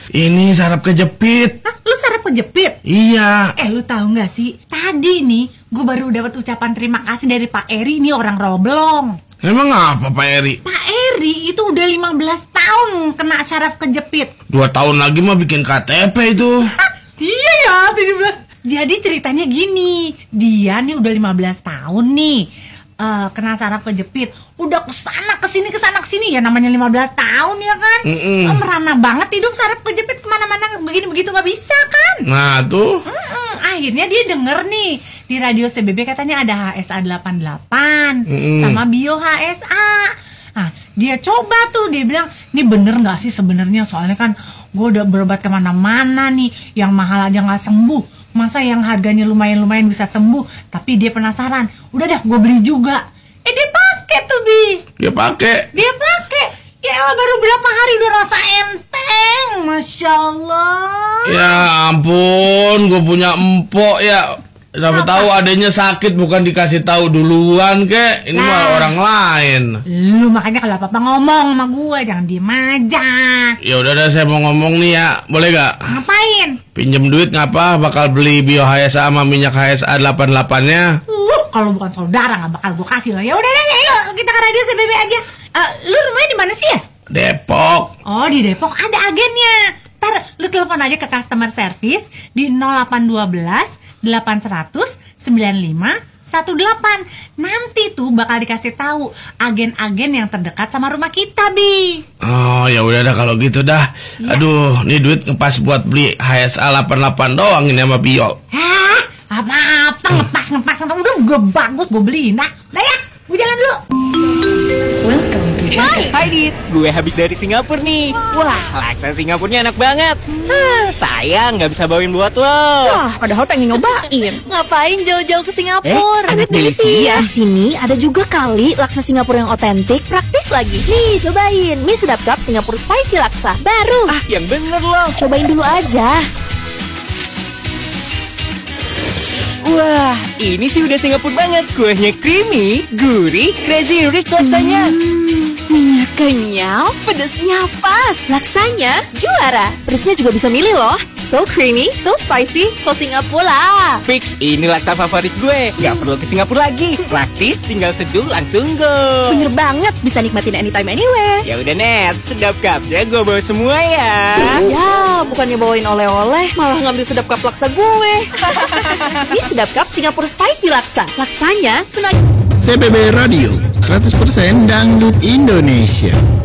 Ini sarap kejepit. Hah, lu sarap kejepit? Iya. Lu tahu nggak sih? Tadi nih, gue baru dapat ucapan terima kasih dari Pak Eri nih, orang Roblong. Emang apa Pak Eri? Pak Eri itu udah 15 tahun kena saraf kejepit. 2 tahun lagi mah bikin KTP itu. Hah, iya ya, 17. Jadi ceritanya gini, dia nih udah 15 tahun nih kena saraf kejepit. Udah kesana kesini ya, namanya 15 tahun ya kan. Merana banget hidup saraf kejepit, kemana-mana begini-begitu gak bisa kan. Nah tuh. Akhirnya dia denger nih di radio CBB katanya ada HSA 88 sama Bio HSA. Nah dia coba tuh, dia bilang ini bener gak sih sebenarnya, soalnya kan gue udah berobat kemana-mana nih, yang mahal aja gak sembuh, masa yang harganya lumayan-lumayan bisa sembuh. Tapi dia penasaran, udah dah gue beli juga. Dia pakai tuh Bi. Dia pakai. Ya baru berapa hari udah rasa enteng, Masya Allah. Ya ampun, gue punya empok ya. Siapa tahu adanya sakit bukan dikasih tahu duluan kek. Ini mah orang lain. Lu makanya kalau apa-apa ngomong sama gue, jangan diem aja. Ya udah saya mau ngomong nih ya, boleh gak? Ngapain? Pinjem duit ngapa? Bakal beli Bio HSA sama minyak HSA 88-nya. Kalau bukan saudara nggak bakal gue kasih lo. Ya udah deh, yuk kita ke radio CBB aja. Lu rumahnya di mana sih ya? Depok. Oh di Depok ada agennya. Ntar lu telepon aja ke customer service di 0812 800 9518. Nanti tuh bakal dikasih tahu agen-agen yang terdekat sama rumah kita, Bi. Oh ya udah dah kalau gitu dah. Ya. Aduh, nih duit ngepas buat beli HSA 88 doang ini sama Bio. Hah? Apa-apa ngepas udah gue bagus gue beliin. Nah, udah ya, gue jalan dulu. Hai Dit, gue habis dari Singapura nih. Wah, laksa Singapurnya enak banget. Sayang nggak bisa bawain buat lo. Wah, padahal pengen nyobain. Ngapain jauh-jauh ke Singapura? Enak delisia. Di sini ada juga kali laksa Singapura yang otentik, praktis lagi. Nih, cobain mie sedap cup Singapura Spicy Laksa baru. Yang bener loh. Cobain dulu aja. Wah, ini sih udah Singapura banget. Kuahnya creamy, gurih, crazy rich laksanya. Minyak kenyal, pedasnya pas. Laksanya juara. Pedasnya juga bisa milih loh. So creamy, so spicy, so Singapura. Fix, ini laksa favorit gue. Gak perlu ke Singapura lagi. Praktis, tinggal seduh langsung go. Bener banget, bisa nikmatin anytime anywhere. Ya udah Net, sedap cupnya gue bawa semua ya. Ya, bukannya bawain oleh-oleh, malah ngambil sedap cup laksa gue. Ini sedap cup Singapura Spicy Laksa. Laksanya senang. CBB Radio 100% dangdut Indonesia.